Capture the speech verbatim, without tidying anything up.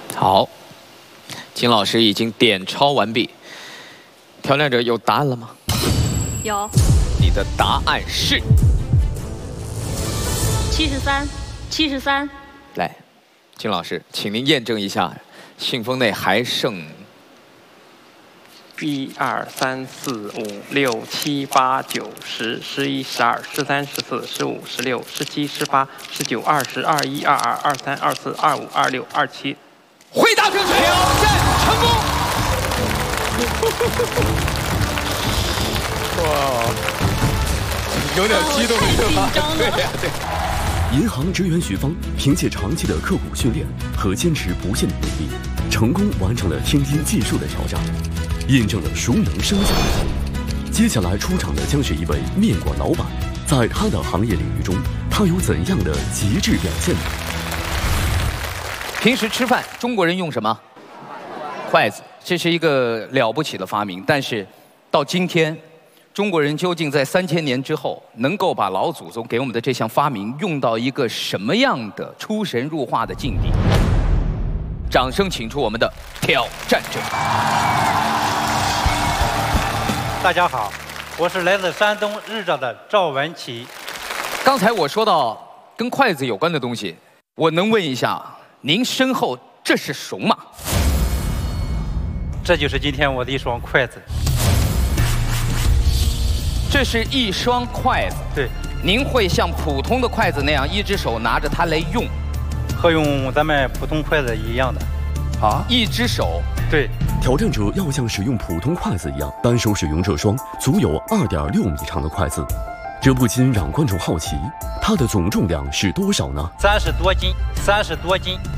好，金老师已经点抄完毕。挑战者有答案了吗？ 有。 你的答案是七十三，七十三。 来，金老师，请您验证一下，信封内还剩一二三四五六七八九十十一十二十三十四十五十六十七十八十九二十二一二二二三二四二五二六二七。 回答正确，挑战成功。哇，有点激动是吧？对呀，对。 银行职员徐芳凭借长期的刻苦训练和坚持不懈的努力，成功完成了天音技术的挑战，验证了熟能生巧。接下来出场的将是一位面馆老板，在他的行业领域中，他有怎样的极致表现呢？ 平时吃饭，中国人用什么？筷子，这是一个了不起的发明。但是，到今天，中国人究竟在三千年之后，能够把老祖宗给我们的这项发明用到一个什么样的出神入化的境地？掌声请出我们的挑战者。 大家好，我是来自山东日照的赵文琪。 刚才我说到跟筷子有关的东西，我能问一下，您身后这是什么？ 这就是今天我的一双筷子。 这是一双筷子。 对。 您会像普通的筷子那样，一只手拿着它来用， 和用咱们普通筷子一样的。 啊？一只手？ 对。 挑战者要像使用普通筷子一样，单手使用这双足有二点六米长的筷子，这不禁让观众好奇，它的总重量是多少呢？ 三十多斤，三十多斤。